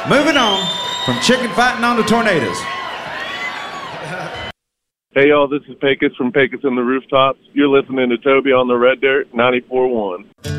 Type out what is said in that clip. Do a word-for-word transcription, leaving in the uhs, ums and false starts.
Moving on from chicken fighting on to tornadoes. Hey, y'all, this is Pecos from Pecos and the Rooftops. You're listening to Toby on the Red Dirt ninety-four point one.